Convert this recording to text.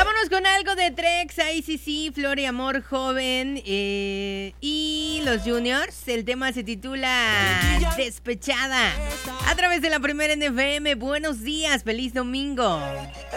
Vámonos con algo de Trex, ICC, Flor y Amor Joven y los Juniors. El tema se titula Despechada. A través de la Primera en FM. Buenos días, feliz domingo.